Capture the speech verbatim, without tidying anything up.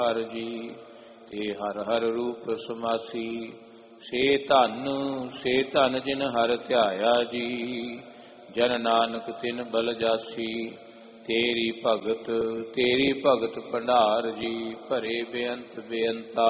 ਹਰ ਜੀ ਤੇ ਹਰ ਹਰ ਰੂਪ ਸਮਾਸੀ। ਸੇ ਧਨ ਸੇ ਧਨ ਜਿਨ ਹਰ ਧਿਆਇਆ ਜੀ, ਜਨ ਨਾਨਕ ਤਿਨ ਬਲ ਜਾਸੀ। ਤੇਰੀ ਭਗਤ ਤੇਰੀ ਭਗਤ ਭੰਡਾਰ ਜੀ, ਭਰੇ ਬੇਅੰਤ ਬੇਅੰਤਾ।